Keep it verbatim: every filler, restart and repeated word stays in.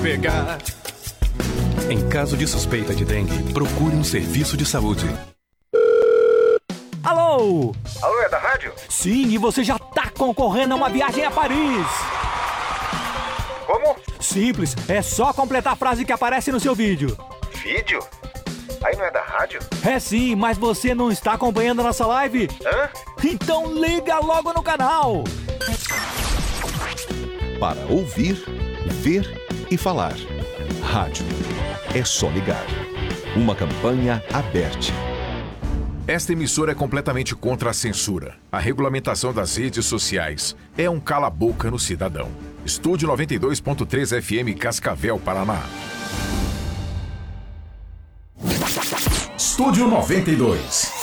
pegar. Em caso de suspeita de dengue, procure um serviço de saúde. Alô? Alô, é da rádio? Sim, e você já tá concorrendo a uma viagem a Paris. Como? Simples, é só completar a frase que aparece no seu vídeo. Vídeo? Aí não é da rádio? É sim, mas você não está acompanhando a nossa live? Hã? Então liga logo no canal. Para ouvir, ver e falar. Rádio. É só ligar. Uma campanha aberta. Esta emissora é completamente contra a censura. A regulamentação das redes sociais é um cala-boca no cidadão. Estúdio noventa e dois ponto três F M Cascavel, Paraná. Estúdio noventa e dois.